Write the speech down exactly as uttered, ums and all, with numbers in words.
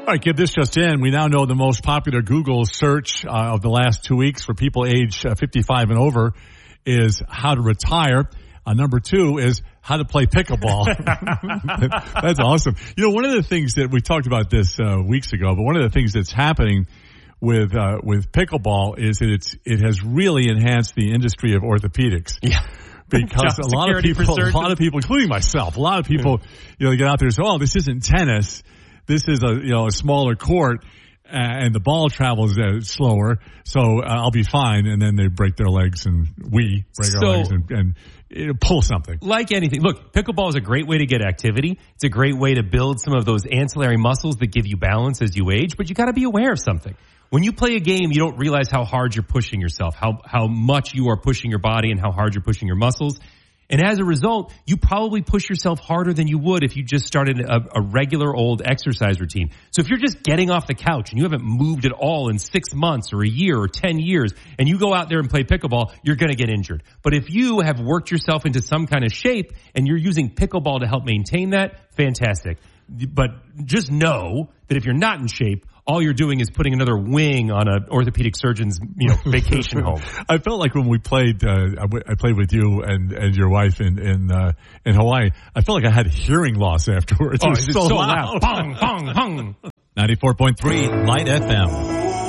All right, kid, this just in. We now know the most popular Google search uh, of the last two weeks for people age uh, fifty-five and over is how to retire. Uh, number two is how to play pickleball. That's awesome. You know, one of the things that we talked about this uh, weeks ago, but one of the things that's happening with uh, with pickleball is that it's it has really enhanced the industry of orthopedics. Yeah. Because a lot of people, a lot of people, including myself, a lot of people, you know, they get out there and say, "Oh, this isn't tennis. This is a you know a smaller court, uh, and the ball travels uh, slower, so uh, I'll be fine." And then they break their legs, and we break so, our legs and, and you know, pull something. Like anything, look, pickleball is a great way to get activity. It's a great way to build some of those ancillary muscles that give you balance as you age. But you got to be aware of something. When you play a game, you don't realize how hard you're pushing yourself, how how much you are pushing your body, and how hard you're pushing your muscles. And as a result, you probably push yourself harder than you would if you just started a, a regular old exercise routine. So if you're just getting off the couch and you haven't moved at all in six months or a year or ten years, and you go out there and play pickleball, you're going to get injured. But if you have worked yourself into some kind of shape and you're using pickleball to help maintain that, fantastic. But just know that if you're not in shape, all you're doing is putting another wing on an orthopedic surgeon's, you know, vacation home. I felt like when we played, uh, I, w- I played with you and, and your wife in in, uh, in Hawaii. I felt like I had hearing loss afterwards. Oh, it was it's so, so loud. loud. Bong, bong, bong. ninety-four point three Light F M.